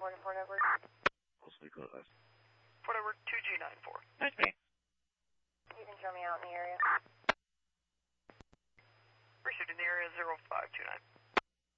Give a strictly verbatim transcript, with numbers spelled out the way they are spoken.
Fort Edward. Mostly close. Fort Edward two G nine four. Nice me. You can show me out in the area. Received in the area zero five two nine.